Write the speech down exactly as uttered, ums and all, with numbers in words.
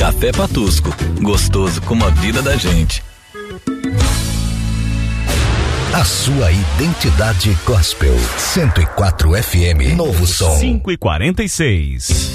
Café Patusco, gostoso como a vida da gente. A sua identidade gospel. cento e quatro F M, novo som. cinco e quarenta e seis.